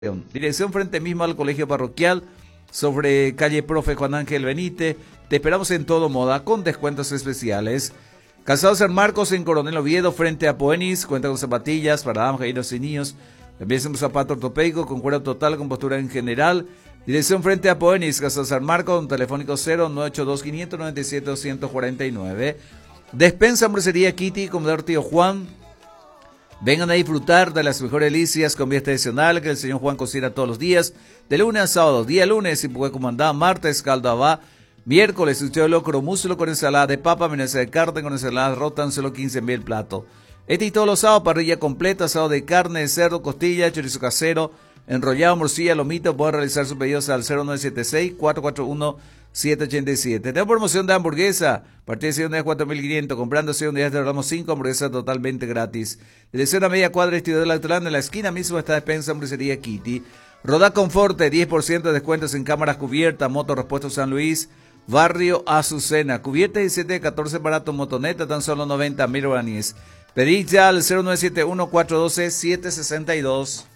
Dirección frente mismo al colegio parroquial, sobre calle Profe Juan Ángel Benítez. Te esperamos en Todo Moda con descuentos especiales. Calzado San Marcos en Coronel Oviedo frente a Poenis. Cuenta con zapatillas para damas, caballeros y niños. También un zapato ortopédico con cuero total, con postura en general. Dirección frente a Poenis, Calzado San Marcos, un telefónico 0982 597 249. Despensa Hamburguesería Kitty, comedor Tío Juan. Vengan a disfrutar de las mejores delicias con vía tradicional que el señor Juan cocina todos los días, de lunes a sábado. Día lunes, Ipué Comandá, martes, caldo abá, miércoles, sucho de locro, muslo con ensalada de papa, menestra de carne con ensalada rotan, solo 15.000 el plato. Este y todos los sábados, parrilla completa, asado de carne, cerdo, costilla, chorizo casero, enrollado, morcilla, lomito. Pueden realizar sus pedidos al 0976-441-787. Tenemos promoción de hamburguesa, partida de 6 unidades 4.500, comprando 6 unidades te regalamos 5 hamburguesas totalmente gratis. Dirección a media cuadra, Estilo del Altalán, en la esquina mismo está Despensa Hamburguesería Kitty. Roda Conforte, 10% de descuentos en cámaras cubiertas, moto repuesto San Luis, barrio Azucena. Cubierta 17 de 14 barato, motoneta, tan solo 90.000 guaraníes. Pedí ya al 0971-412-762.